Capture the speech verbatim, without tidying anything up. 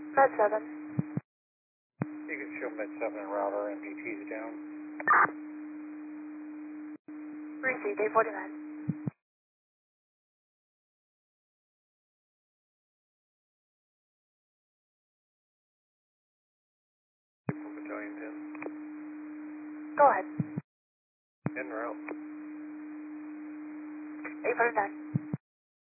Med seven. You can show Med seven and route our M P Ts down. Received, eight forty-nine. From Battalion ten. Go ahead. En route. eight forty-nine.